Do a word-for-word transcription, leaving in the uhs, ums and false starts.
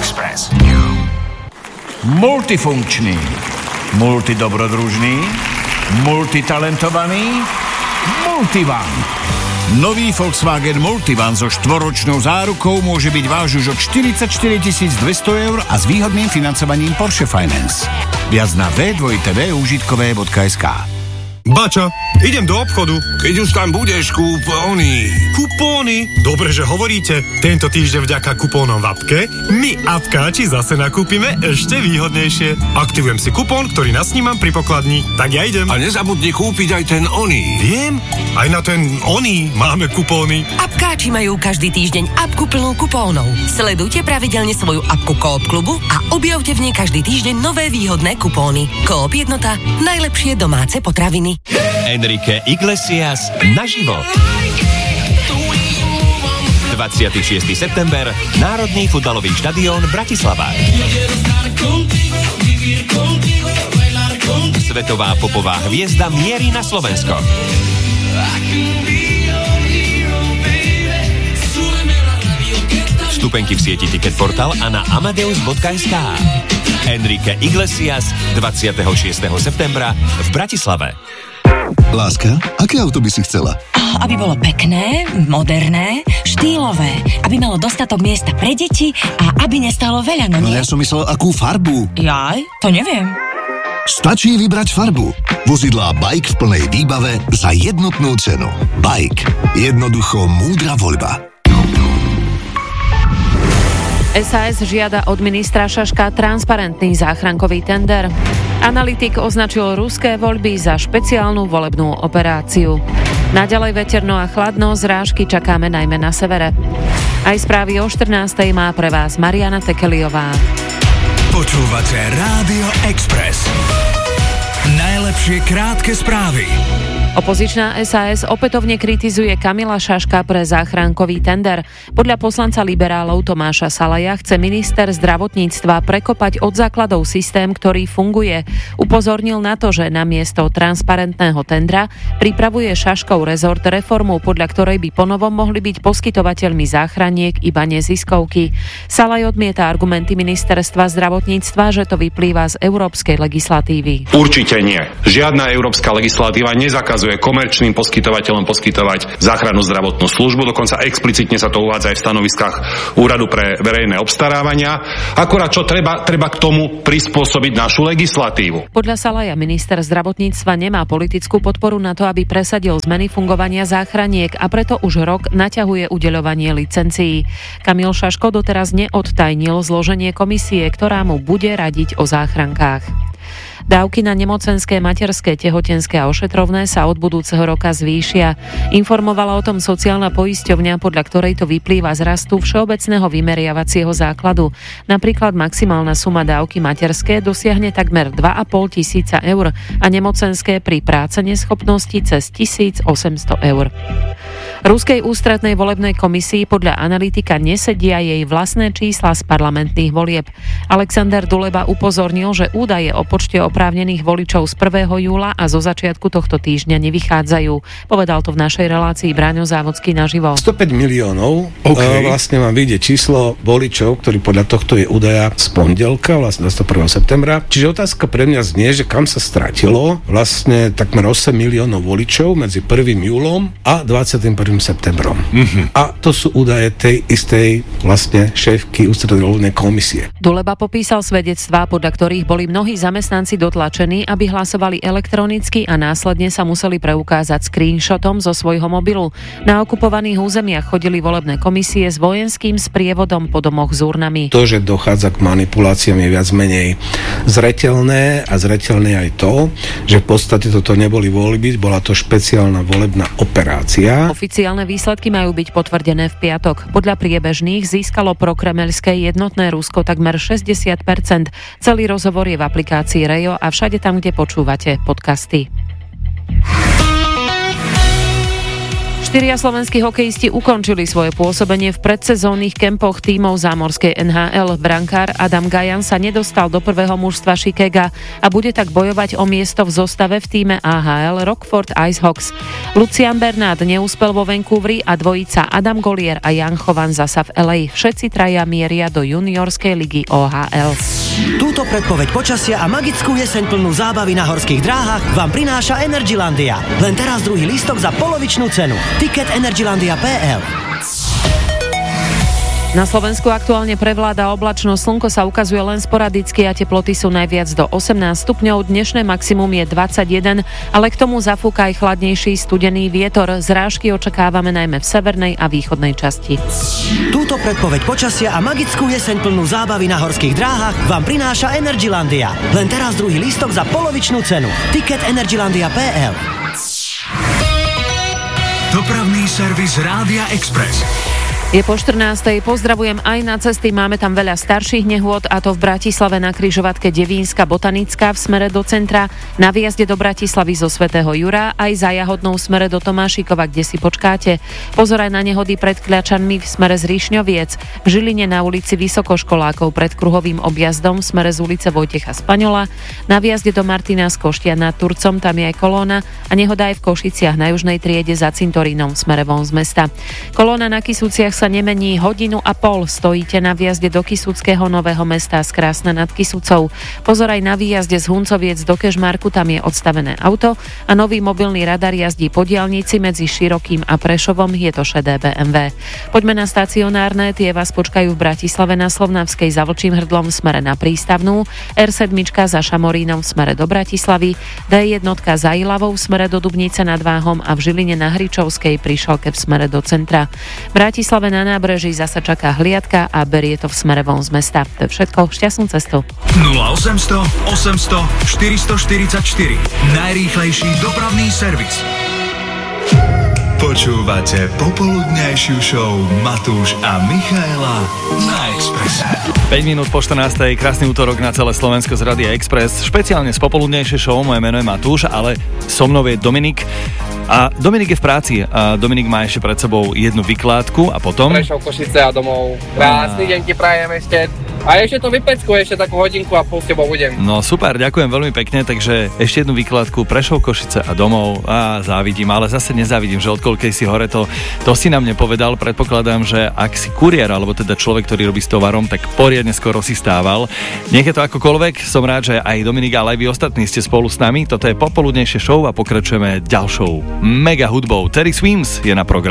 Express. Multifunkčný, multidobrodružný, multitalentovaný, Multivan. Nový Volkswagen Multivan so štvoročnou zárukou môže byť váš už od štyridsaťštyri tisíc dvesto eur a s výhodným financovaním Porsche Finance. Viac na w w w bodka užitkové bodka es ká. Bača, idem do obchodu. Keď už tam budeš, kupóny. Kupóny? Dobre, že hovoríte. Tento týždeň vďaka kupónom v appke my appkáči zase nakúpime ešte výhodnejšie. Aktivujem si kupón, ktorý nasnímam pri pokladni. Tak ja idem. A nezabudni kúpiť aj ten oný. Viem, aj na ten oný máme kupóny. Appkáči majú každý týždeň appku plnú kupónov. Sledujte pravidelne svoju appku Coop klubu a objavte v nej každý týždeň nové výhodné kupóny. Coop jednota, najlepšie domáce potraviny. Enrique Iglesias naživo. dvadsiateho šiesteho september, Národný futbalový štadión Bratislava. Svetová popová hviezda mierí na Slovensko. Vstupenky v sieti Ticketportal a na amadeus bodka es ká. Enrique Iglesias dvadsiateho šiesteho septembra v Bratislave. Láska, aké auto by si chcela? Oh, aby bolo pekné, moderné, štýlové, aby malo dostatok miesta pre deti a aby nestálo veľa, no nie? No ja som myslel, akú farbu. Jaj, to neviem. Stačí vybrať farbu. Vozidlá Bike v plnej výbave za jednotnú cenu. Bike. Jednoducho múdra voľba. es a es žiada od ministra Šaška transparentný záchrankový tender. Analytik označil ruské voľby za špeciálnu volebnú operáciu. Naďalej veterno a chladno, zrážky čakáme najmä na severe. Aj správy o štrnástej má pre vás Mariana Tekeliová. Počúvate Rádio Express. Najlepšie krátke správy. Opozičná es a es opätovne kritizuje Kamila Šaška pre záchrankový tender. Podľa poslanca liberálov Tomáša Salaja chce minister zdravotníctva prekopať od základov systém, ktorý funguje. Upozornil na to, že namiesto transparentného tendra pripravuje Šaškov rezort reformu, podľa ktorej by ponovom mohli byť poskytovateľmi záchraniek iba neziskovky. Salaj odmieta argumenty ministerstva zdravotníctva, že to vyplýva z európskej legislatívy. Určite nie. Žiadna európska legislatíva nezakazuje komerčným poskytovateľom poskytovať záchrannú zdravotnú službu, dokonca explicitne sa to uvádza aj v stanoviskách Úradu pre verejné obstarávania. Akorát čo treba, treba k tomu prispôsobiť našu legislatívu. Podľa Salaja minister zdravotníctva nemá politickú podporu na to, aby presadil zmeny fungovania záchraniek a preto už rok naťahuje udeľovanie licencií. Kamil Šaško doteraz neodtajnil zloženie komisie, ktorá mu bude radiť o záchrankách. Dávky na nemocenské, materské, tehotenské a ošetrovné sa od budúceho roka zvýšia. Informovala o tom sociálna poisťovňa, podľa ktorej to vyplýva z rastu všeobecného vymeriavacieho základu. Napríklad maximálna suma dávky materské dosiahne takmer dva a pol tisíca eur a nemocenské pri práce neschopnosti cez tisícosemsto eur. Ruskej ústrednej volebnej komisii podľa analytika nesedia jej vlastné čísla z parlamentných volieb. Alexander Duleba upozornil, že údaje o počte oprávnených voličov z prvého júla a zo začiatku tohto týždňa nevychádzajú. Povedal to v našej relácii Bráňo Závodský naživo. stopäť miliónov okay. Vlastne vám vyjde číslo voličov, ktorý podľa tohto je údaja z pondelka, vlastne dvadsiateho prvého septembra. Čiže otázka pre mňa znie, že kam sa stratilo vlastne takmer osem miliónov voličov medzi prvým júlom a dvadsiatym prvým septembrom. Mm-hmm. A to sú údaje tej istej vlastne šéfky ústrednej volebnej komisie. Duleba popísal svedectvá, podľa ktorých boli mnohí zamestnanci dotlačení, aby hlasovali elektronicky a následne sa museli preukázať screenshotom zo svojho mobilu. Na okupovaných územiach chodili volebné komisie s vojenským sprievodom po domoch s urnami. To, že dochádza k manipuláciám, je viac menej zreteľné a zreteľné aj to, že v podstate toto neboli voľby, bola to špeciálna volebná operácia. Oficiálne výsledky majú byť potvrdené v piatok. Podľa priebežných získalo prokremelské jednotné Rusko takmer šesťdesiat percent. Celý rozhovor je v aplikácii Rejo a všade tam, kde počúvate podcasty. Štyria slovenskí hokejisti ukončili svoje pôsobenie v predsezónnych kempoch tímov zámorskej en há el. Brankár Adam Gajan sa nedostal do prvého mužstva Chicaga a bude tak bojovať o miesto v zostave v tíme á há el Rockford Icehawks. Lucian Bernard neúspel vo Vancouveri a dvojica Adam Golier a Jan Chovan zasa v el ej. Všetci traja mieria do juniorskej ligy ó há el. Túto predpoveď počasia a magickú jeseň plnú zábavy na horských dráhach vám prináša Energylandia. Len teraz druhý lístok za polovičnú cenu. Ticket energylandia bodka es el. Na Slovensku aktuálne prevláda oblačnosť, slnko sa ukazuje len sporadicky a teploty sú najviac do osemnásť stupňov, dnešné maximum je dvadsaťjeden, ale k tomu zafúka aj chladnejší studený vietor. Zrážky očakávame najmä v severnej a východnej časti. Túto predpoveď počasia a magickú jeseň plnú zábavy na horských dráhach vám prináša Energylandia. Len teraz druhý lístok za polovičnú cenu. Ticket energylandia bodka es el. Dopravný servis Rádia Express. Je po štrnástej, pozdravujem aj na cesty, máme tam veľa starších nehôd, a to v Bratislave na križovatke Devínska Botanická v smere do centra, na výjazde do Bratislavy zo Svätého Jura, aj za Jahodnou v smere do Tomášikova, kde si počkáte. Pozor aj na nehody pred Kľačanmi v smere z Rišňoviec, v Žiline na ulici Vysokoškolákov pred kruhovým objazdom v smere z ulice Vojtecha Spaňola, na výjazde do Martina z Koštia nad Turcom, tam je aj kolóna, a nehoda aj v Košiciach na južnej triede za cintorínom v smere von z mesta. Kolóna na Kisúciach sa nemení hodinu a pol, stojíte na výjazde do Kisúckého Nového Mesta z Krásna nad Kisúcou. Pozor aj na výjazde z Huncoviec do Kežmarku, tam je odstavené auto a nový mobilný radar jazdí po diaľnici medzi Širokým a Prešovom, je to šedé bé em vé. Poďme na stacionárne, tie vás počkajú v Bratislave na Slovnavskej za Vlčím hrdlom v smere na Prístavnú, er sedem za Šamorínom v smere do Bratislavy, dé jeden za Ilavou v smere do Dubnice nad Váhom a v Žiline na Hričovskej pri Šalke v smere do centra. V Bratislave na nábreží zasa čaká hliadka a berie to v smere von z mesta. To je všetko, šťastnú cestu. nula osemsto osemsto štyristoštyridsaťštyri. Najrýchlejší dopravný servis. Počúvate popoludňajšiu show Matúš a Michaela na Expresse. päť minút po štrnástej, krásny útorok na celé Slovensko z Rádia Express. Špeciálne z popoludňajšej show, moje meno je Matúš, ale so mnou je Dominik. A Dominik je v práci a Dominik má ešte pred sebou jednu vykládku a potom... Prešov, Košice a domov. Krásny deň ti prajem ešte. A ešte to vypecku, ešte takú hodinku a pol s tebou budem. No super, ďakujem veľmi pekne, takže ešte jednu výkladku, Prešov, Košice a domov. A závidím, ale zase nezávidím, že od koľkej si hore, to, to si na mne povedal. Predpokladám, že ak si kuriér, alebo teda človek, ktorý robí s tovarom, tak poriadne skoro si stával. Nech je to akokoľvek, som rád, že aj Dominik, ale aj vy ostatní ste spolu s nami. Toto je popoludnejšie show a pokračujeme ďalšou mega hudbou. Teddy Swims je na programe.